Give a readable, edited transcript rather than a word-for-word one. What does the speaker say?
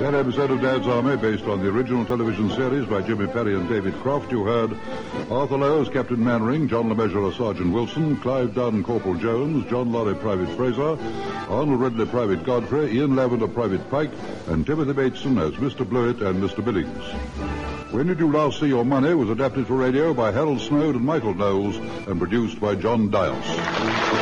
that episode of Dad's Army, based on the original television series by Jimmy Perry and David Croft, you heard Arthur Lowe as Captain Mannering, John LeMessurier as Sergeant Wilson, Clive Dunn, Corporal Jones, John Lorry, Private Fraser, Arnold Ridley, Private Godfrey, Ian Lavender, Private Pike, and Timothy Bateson as Mr. Blewett and Mr. Billings. When Did You Last See Your Money was adapted for radio by Harold Snoad and Michael Knowles and produced by John Dias.